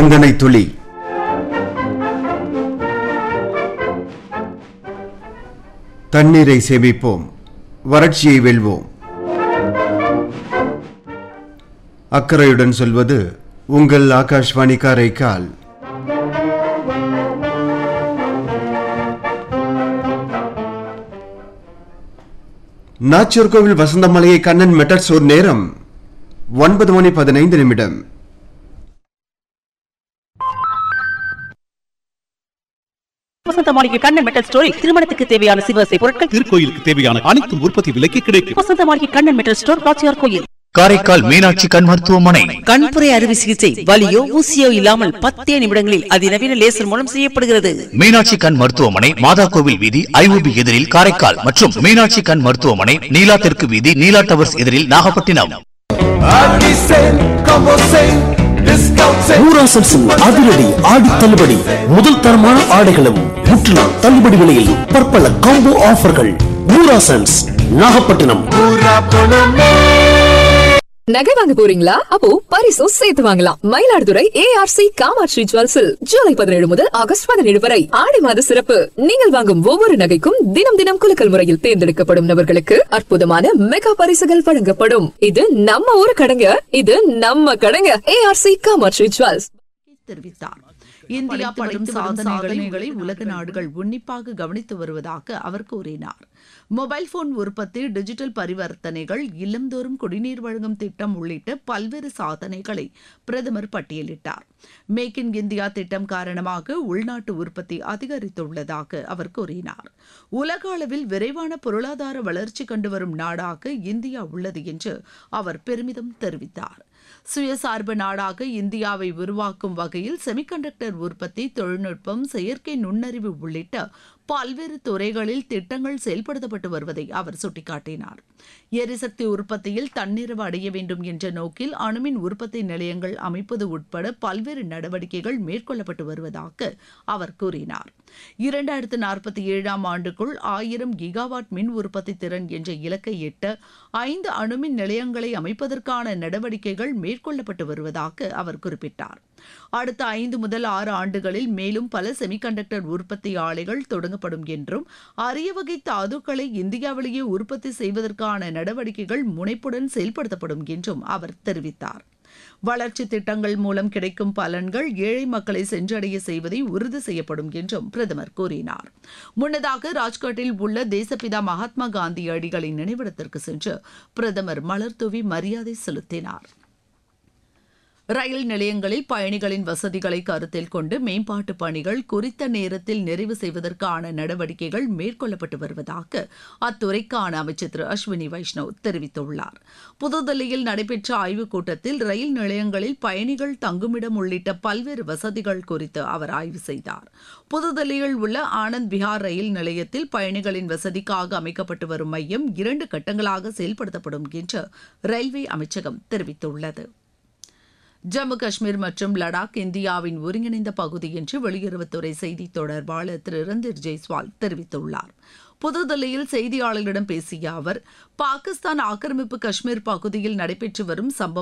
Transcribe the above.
சிந்தனை துளி. தண்ணீரை சேமிப்போம், வறட்சியை வெல்வோம். அக்கறையுடன் சொல்வது உங்கள் ஆகாஷ்வாணி காரைக்கால். நாச்சூர்கோவில் வசந்தமலையை கண்ணன் மெட்டல் ஸ்டோர் நேரம் 9:15. வசந்தமாளிகை கண்ணன் மெட்டல் ஸ்டோரில் திருமணத்துக்கு தேவையான சிவசை பொருட்கள், திருக்கோயிலுக்கு தேவையான அனைத்து உற்பத்தி விலைக்கு கிடைக்கும். வசந்தமாளிகை கண்ணன் மெட்டல் ஸ்டோர், காட்சியார் கோயில். காரைக்கால் மீனாட்சி கண் மருத்துவமனை. கண்புரை அறுவை சிகிச்சை வலியோ ஊசியோ இல்லாமல் 10 நிமிடங்களில் அதிநவீன லேசர் மூலம் செய்யப்படுகிறது. மீனாட்சி கண் மருத்துவமனை, மாதா கோவில் வீதி, ஐஓபி எதிரில் காரைக்கால் மற்றும் மீனாட்சி கண் மருத்துவமனை, நீலா தெற்கு வீதி, நீலா டவர்ஸ் எதிரில் நாகப்பட்டினம். அதிரடி ஆடி தள்ளுபடி. முதல் தரமான ஆடைகளும் முற்றிலும் தள்ளுபடி விலையில் பற்பல காம்போ ஆஃபர்கள். ஊராசன்ஸ் நாகப்பட்டினம். நகை வாங்க போறீங்களா? அப்போ பரிசும் சேர்த்து வாங்கலாம். மயிலாடுதுறை ஏஆர்சி காமாட்சி ஜுவல்ஸில் ஜூலை 17 முதல் ஆகஸ்ட் 17 வரை ஆடி மாத சிறப்பு. நீங்கள் வாங்கும் ஒவ்வொரு நகைக்கும் தினம் தினம் குலுக்கல் முறையில் தேர்ந்தெடுக்கப்படும் நபர்களுக்கு அற்புதமான மெகா பரிசுகள் வழங்கப்படும். இது நம்ம ஊரு கடைங்க, இது நம்ம கடைங்க. ஏஆர்சி காமாட்சி ஜுவல்ஸ் தெரிவித்தார். இந்தியா படைக்கும் சாதனைகளை உலக நாடுகள் உன்னிப்பாக கவனித்து வருவதாக அவர் கூறினார். மொபைல் போன் உற்பத்தி, டிஜிட்டல் பரிவர்த்தனைகள், இல்லந்தோறும் குடிநீர் வழங்கும் திட்டம் உள்ளிட்ட பல்வேறு சாதனைகளை பிரதமர் பட்டியலிட்டார். மேக் இன் இந்தியா திட்டம் காரணமாக உள்நாட்டு உற்பத்தி அதிகரித்துள்ளதாக அவர் கூறினார். உலக அளவில் விரைவான பொருளாதார வளர்ச்சி கண்டு வரும் நாடாக இந்தியா உள்ளது என்று அவர் பெருமிதம் தெரிவித்தார். சுயசார்பு நாடாக இந்தியாவை உருவாக்கும் வகையில் செமிகண்டக்டர் உற்பத்தி, தொழில்நுட்பம், செயற்கை நுண்ணறிவு உள்ளிட்ட பல்வேறு துறைகளில் திட்டங்கள் செயல்படுத்தப்பட்டு வருவதை அவர் சுட்டிக்காட்டினார். எரிசக்தி உற்பத்தியில் தன்னிறைவு அடைய வேண்டும் என்ற நோக்கில் அணுமின் உற்பத்தி நிலையங்கள் அமைப்பது உட்பட பல்வேறு நடவடிக்கைகள் மேற்கொள்ளப்பட்டு வருவதாக அவர் கூறினார். 2047 ஆண்டுக்குள் 1000 கிகாவாட் மின் உற்பத்தி திறன் என்ற இலக்கை எட்ட 5 அணுமின் நிலையங்களை அமைப்பதற்கான நடவடிக்கைகள் மேற்கொள்ளப்பட்டு வருவதாக அவர் குறிப்பிட்டார். அடுத்த 5 முதல் 6 ஆண்டுகளில் மேலும் பல செமிகண்டக்டர் உற்பத்தி ஆலைகள் தொடங்கப்படும் என்றும், அரிய வகை தாதுக்களை இந்தியாவிலேயே உற்பத்தி செய்வதற்கான நடவடிக்கைகள் முனைப்புடன் செயல்படுத்தப்படும் என்றும் அவர் தெரிவித்தார். வளர்ச்சி திட்டங்கள் மூலம் கிடைக்கும் பலன்கள் ஏழை மக்களை சென்றடைய செய்வதை உறுதி செய்யப்படும் என்றும் பிரதமர் கூறினார். முன்னதாக ராஜ்காட்டில் உள்ள தேசப்பிதா மகாத்மா காந்தி அடிகளின் நினைவிடத்திற்கு சென்று பிரதமர் மலர் தூவி மரியாதை செலுத்தினார். ரயில் நிலையங்களில் பயணிகளின் வசதிகளை கருத்தில் கொண்டு மேம்பாட்டு பணிகள் குறித்த நேரத்தில் நிறைவு செய்வதற்கான நடவடிக்கைகள் மேற்கொள்ளப்பட்டு வருவதாக அத்துறைக்கான அமைச்சர் திரு அஸ்வினி வைஷ்ணவ் தெரிவித்துள்ளார். புதுதில்லியில் நடைபெற்ற ஆய்வுக் கூட்டத்தில் ரயில் நிலையங்களில் பயணிகள் தங்குமிடம் உள்ளிட்ட பல்வேறு வசதிகள் குறித்து அவர் ஆய்வு செய்தார். புதுதில்லியில் உள்ள ஆனந்த் விஹார் ரயில் நிலையத்தில் பயணிகளின் வசதிக்காக அமைக்கப்பட்டு வரும் மையம் 2 கட்டங்களாக செயல்படுத்தப்படும் என்று ரயில்வே அமைச்சகம் தெரிவித்துள்ளது. ஜம்மு காஷ்மீர் மற்றும் லடாக் இந்தியாவின் ஒருங்கிணைந்த பகுதி என்று வெளியுறவுத்துறை செய்தி தொடர்பாளர் திரு ரந்தீர் ஜெய்ஸ்வால் தெரிவித்துள்ளார். புதுதில்லியில் செய்தியாளர்களிடம் பேசிய அவர், பாகிஸ்தான் ஆக்கிரமிப்பு காஷ்மீர் பகுதியில் நடைபெற்று வரும் சம்பவம்